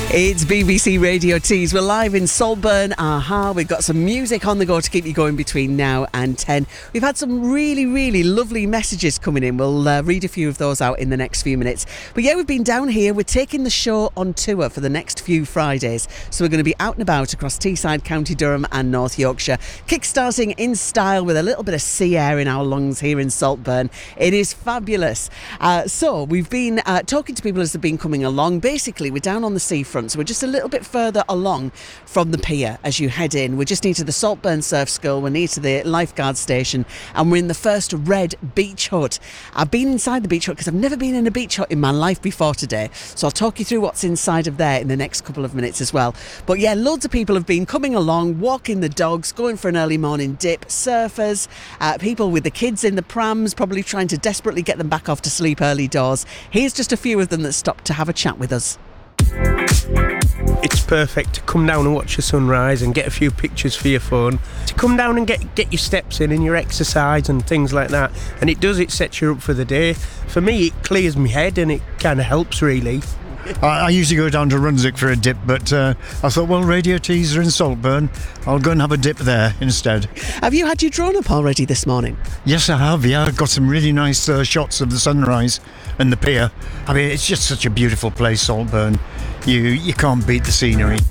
It's BBC Radio Tees. We're live in Saltburn. We've got some music on the go to keep you going between now and 10. We've had some really, really lovely messages coming in. We'll read a few of those out in the next few minutes. But yeah, we've been down here. We're taking the show on tour for the next few Fridays. So we're going to be out and about across Teesside, County Durham and North Yorkshire. Kickstarting in style with a little bit of sea air in our lungs here in Saltburn. It is fabulous. So we've been talking to people as they've been coming along. Basically, we're down on the seafront. So we're just a little bit further along from the pier as you head in. We're just near to the Saltburn Surf School, we're near to the lifeguard station, and we're in the first red beach hut. I've been inside the beach hut because I've never been in a beach hut in my life before today, so I'll talk you through what's inside of there in the next couple of minutes as well. But yeah, loads of people have been coming along, walking the dogs, going for an early morning dip, surfers, people with the kids in the prams, probably trying to desperately get them back off to sleep early doors. Here's just a few of them that stopped to have a chat with us. It's perfect to come down and watch the sunrise and get a few pictures for your phone. To come down and get your steps in and your exercise and things like that. And it sets you up for the day. For me, it clears my head and it kind of helps really. I usually go down to Runswick for a dip, but I thought, well, Radio Tees are in Saltburn. I'll go and have a dip there instead. Have you had your drone up already this morning? Yes, I have, yeah. I've got some really nice shots of the sunrise and the pier. I mean, it's just such a beautiful place, Saltburn. You can't beat the scenery.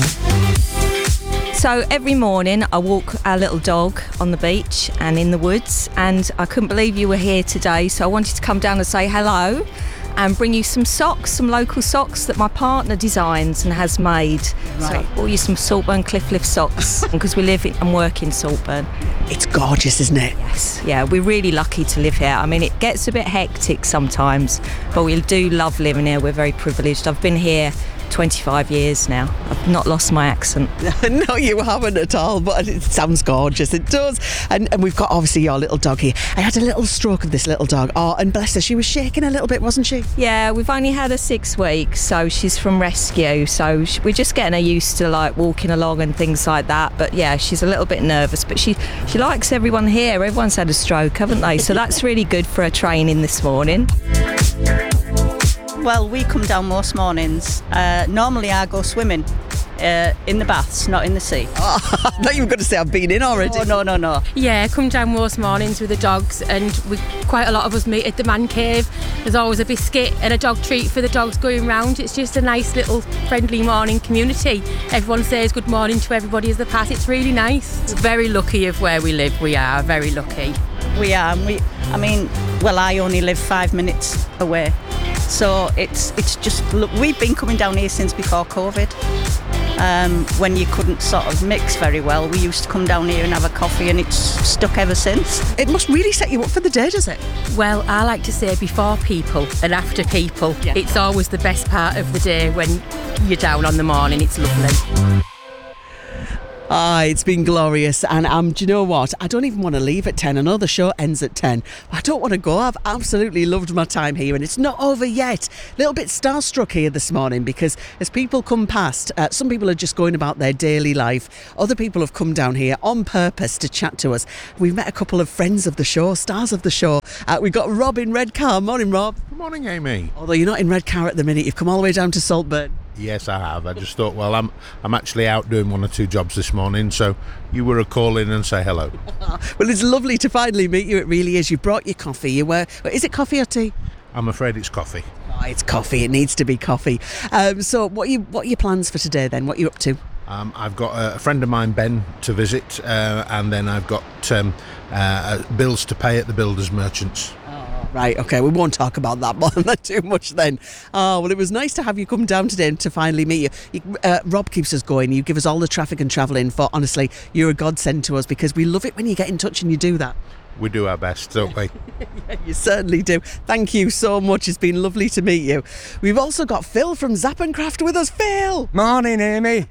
So every morning I walk our little dog on the beach and in the woods, and I couldn't believe you were here today, so I wanted to come down and say hello and bring you some socks, some local socks that my partner designs and has made. Right. So I brought you some Saltburn Clifflift socks because we live and work in Saltburn. It's gorgeous, isn't it? Yes, yeah, we're really lucky to live here. I mean, it gets a bit hectic sometimes, but we do love living here. We're very privileged. I've been here 25 years now. I've not lost my accent. No, you haven't at all, but it sounds gorgeous. It does. And we've got obviously your little dog here. I had a little stroke of this little dog. Oh, and bless her, she was shaking a little bit, wasn't she? Yeah, we've only had her 6 weeks, so she's from rescue. So we're just getting her used to like walking along and things like that. But yeah, she's a little bit nervous, but she likes everyone here. Everyone's had a stroke, haven't they? So that's really good for her training this morning. Well, we come down most mornings. Normally I go swimming in the baths, not in the sea. Oh, I thought you were going to say I've been in already. Oh, no. Yeah, come down most mornings with the dogs, and quite a lot of us meet at the man cave. There's always a biscuit and a dog treat for the dogs going round. It's just a nice little friendly morning community. Everyone says good morning to everybody as they pass. It's really nice. We're very lucky of where we live. We are very lucky. We are. I only live 5 minutes away. So it's just, look, we've been coming down here since before COVID. When you couldn't sort of mix very well, we used to come down here and have a coffee, and it's stuck ever since. It must really set you up for the day, does it? Well, I like to say before people and after people. Yeah. It's always the best part of the day when you're down on the morning. It's lovely. It's been glorious, and do you know what? I don't even want to leave at 10. I know the show ends at 10. I don't want to go. I've absolutely loved my time here, and it's not over yet. A little bit starstruck here this morning because as people come past, some people are just going about their daily life. Other people have come down here on purpose to chat to us. We've met a couple of friends of the show, stars of the show. We've got Rob in Redcar. Morning, Rob. Good morning, Amy. Although you're not in Redcar at the minute, you've come all the way down to Saltburn. Yes, I have. I just thought, well, I'm actually out doing 1 or 2 jobs this morning, so you were a call in and say hello. Well, it's lovely to finally meet you. It really is. You brought your coffee. Is it coffee or tea? I'm afraid it's coffee. Oh, it's coffee. It needs to be coffee. So what are your plans for today then? What are you up to? I've got a friend of mine, Ben, to visit, and then I've got bills to pay at the builders merchants. Right, okay, we won't talk about that more than too much then. Oh, well, it was nice to have you come down today and to finally meet you. Rob keeps us going. You give us all the traffic and travel info. Honestly, you're a godsend to us because we love it when you get in touch and you do that. We do our best, don't we? Yeah, you certainly do. Thank you so much. It's been lovely to meet you. We've also got Phil from Zappencraft with us. Phil! Morning, Amy.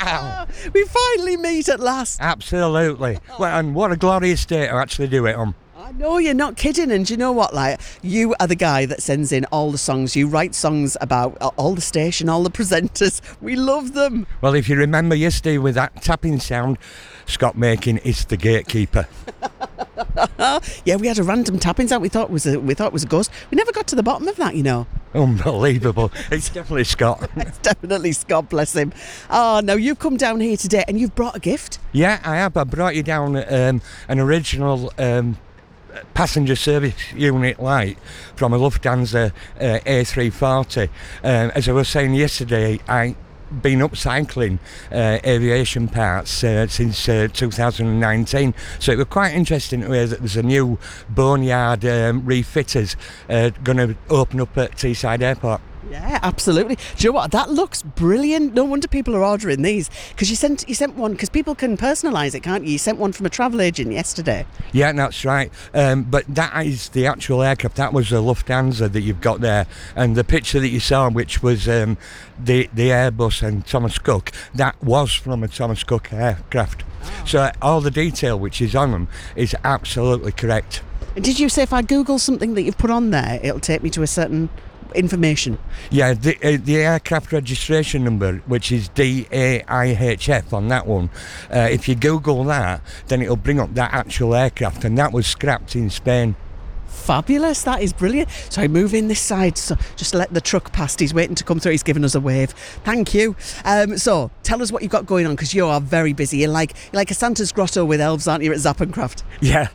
We finally meet at last. Absolutely. Well, and what a glorious day to actually do it on. I know, you're not kidding. And do you know what? Like, you are the guy that sends in all the songs. You write songs about all the station, all the presenters. We love them. Well, if you remember yesterday with that tapping sound, Scott Makin is the gatekeeper. Yeah, we had a random tapping sound. We thought it was a ghost. We never got to the bottom of that, you know. Unbelievable. It's definitely Scott. It's definitely Scott, bless him. Oh, now you've come down here today and you've brought a gift. Yeah, I have. I brought you down an original passenger service unit light from a Lufthansa A340. As I was saying yesterday, I've been upcycling aviation parts since 2019, so it was quite interesting to hear that there's a new boneyard refitters going to open up at Teesside Airport. Yeah, absolutely. Do you know what? That looks brilliant. No wonder people are ordering these, because you sent one, because people can personalise it, can't you? You sent one from a travel agent yesterday. Yeah, that's right. But that is the actual aircraft. That was a Lufthansa that you've got there, and the picture that you saw, which was the Airbus and Thomas Cook, that was from a Thomas Cook aircraft. Oh. So all the detail which is on them is absolutely correct. And did you say if I Google something that you've put on there, it'll take me to a certain information? Yeah, the aircraft registration number, which is DAIHF on that one, if you Google that, then it'll bring up that actual aircraft, and that was scrapped in Spain. Fabulous, that is brilliant. So I move in this side, so just let the truck past. He's waiting to come through. He's giving us a wave. Thank you. So tell us what you've got going on, because you are very busy. You're like a Santa's grotto with elves, aren't you, at Zappencraft? Yeah,